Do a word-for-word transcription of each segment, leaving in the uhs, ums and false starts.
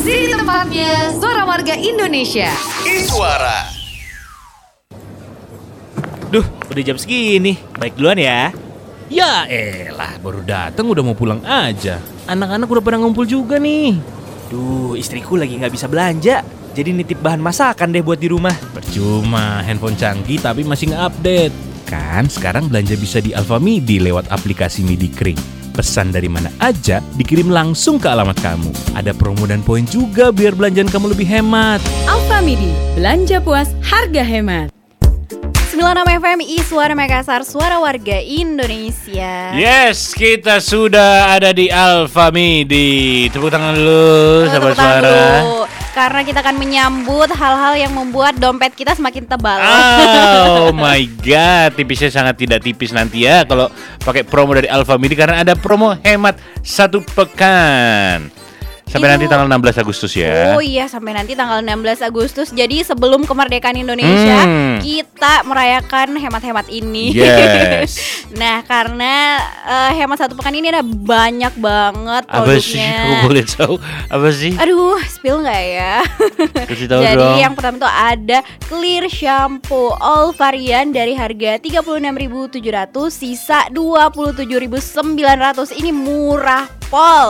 Sini tempatnya, suara warga Indonesia. Iswara. Duh, udah jam segini. Baik duluan ya. Ya elah, baru datang udah mau pulang aja. Anak-anak udah pada ngumpul juga nih. Duh, istriku lagi nggak bisa belanja. Jadi nitip bahan masakan deh buat di rumah. Percuma, handphone canggih tapi masih nge-update. Kan sekarang belanja bisa di Alfamidi lewat aplikasi Midi Kring. Pesan dari mana aja dikirim langsung ke alamat kamu. Ada promo dan poin juga biar belanjaan kamu lebih hemat. Alfamidi, belanja puas, harga hemat. sembilan puluh enam F M Iswara Makassar, suara warga Indonesia. Yes, kita sudah ada di Alfamidi. Tepuk tangan dulu, sahabat suara. Dulu, karena kita akan menyambut hal-hal yang membuat dompet kita semakin tebal. Oh my god, tipisnya sangat tidak tipis nanti ya kalau pakai promo dari Alfamidi karena ada promo hemat satu pekan. Sampai Itu, nanti tanggal enam belas Agustus ya. Oh iya, sampai nanti tanggal enam belas Agustus. Jadi sebelum kemerdekaan Indonesia, Hmm. kita merayakan hemat-hemat ini. Yes. Nah, karena uh, hemat satu pekan ini ada banyak banget Apa sih? produknya. Aku boleh tahu apa sih? Aduh, spill nggak ya? Kasih tahu Jadi dong. yang pertama tuh ada clear shampoo all varian dari harga tiga puluh enam ribu tujuh ratus, sisa dua puluh tujuh ribu sembilan ratus. Ini murah pol.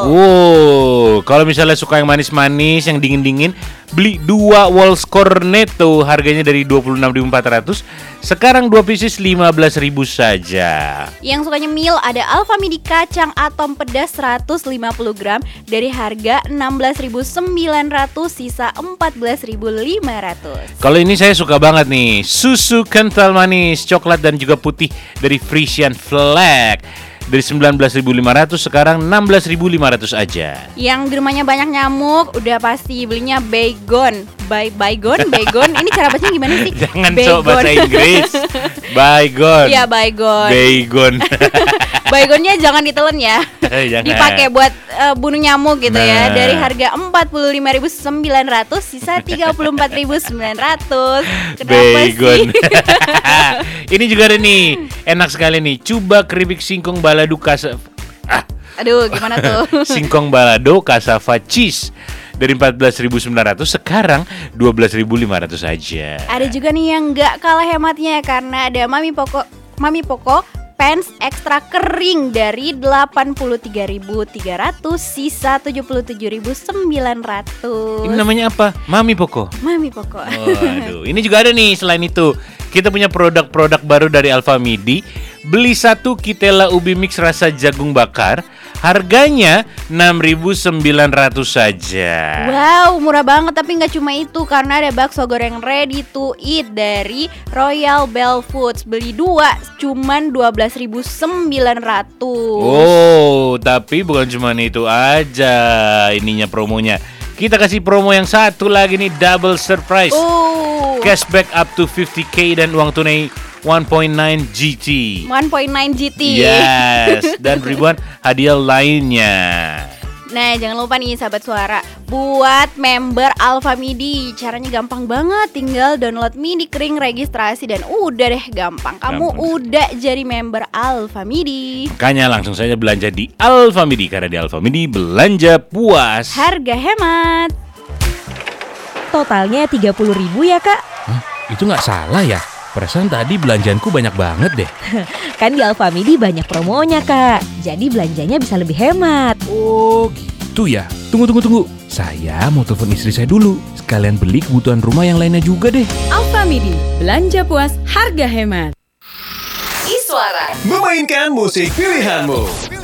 Wow, kalau misalnya suka yang manis-manis, yang dingin-dingin, beli dua Walls Cornetto, harganya dari dua puluh enam ribu empat ratus, sekarang dua pieces lima belas ribu saja. Yang sukanya meal ada Alfamidi kacang atom pedas seratus lima puluh gram dari harga enam belas ribu sembilan ratus, sisa empat belas ribu lima ratus. Kalau ini saya suka banget nih, susu kental manis, coklat dan juga putih dari Frisian Flag. Dari sembilan belas ribu lima ratus sekarang enam belas ribu lima ratus aja. Yang di rumahnya banyak nyamuk, udah pasti belinya baygon. Bay baygon, baygon. Ini cara bacanya gimana sih? Jangan sok bahasa Inggris. Baygon. Iya, baygon. Baygon. Baygonnya jangan ditelen ya. Jangan. Dipakai buat uh, bunuh nyamuk gitu ya. Nah. Dari harga empat puluh lima ribu sembilan ratus, sisa tiga puluh empat ribu sembilan ratus. Kenapa Baygon. sih? Ini juga ada nih, enak sekali nih, coba keripik singkong balado kasa ah, Aduh, gimana tuh? singkong balado cassava cheese dari empat belas ribu sembilan ratus sekarang dua belas ribu lima ratus aja. Ada juga nih yang nggak kalah hematnya karena ada Mami Poko, Mami Poko pants ekstra kering dari delapan puluh tiga ribu tiga ratus, sisa tujuh puluh tujuh ribu sembilan ratus. Ini namanya apa? Mami Poko. Mami Poko. Waduh, ini juga ada nih. Selain itu, kita punya produk-produk baru dari Alfamidi. Beli satu Kitela ubi mix rasa jagung bakar, harganya enam ribu sembilan ratus saja. Wow, murah banget. Tapi nggak cuma itu, karena ada bakso goreng ready to eat dari Royal Bell Foods. Beli dua cuman dua belas ribu sembilan ratus. Oh, tapi bukan cuma itu aja ininya promonya. Kita kasih promo yang satu lagi nih, double surprise. Oh, Cashback up to lima puluh ribu dan uang tunai satu koma sembilan G T. satu koma sembilan G T. Yes, dan ribuan hadiah lainnya. Nah, jangan lupa nih sahabat suara, buat member Alfamidi. Caranya gampang banget, tinggal download Midi Kring, registrasi, dan udah deh gampang. Kamu Gampang. udah jadi member Alfamidi. Makanya langsung saja belanja di Alfamidi, karena di Alfamidi belanja puas. Harga hemat. Totalnya tiga puluh ribu ya kak? Hah, itu nggak salah ya? Perasaan tadi belanjaanku banyak banget deh. Kan di Alfamidi banyak promonya kak, jadi belanjanya bisa lebih hemat. Oh gitu ya. Tunggu tunggu tunggu. Saya mau telepon istri saya dulu. Sekalian beli kebutuhan rumah yang lainnya juga deh. Alfamidi, belanja puas, harga hemat. Iswara. Memainkan musik pilihanmu.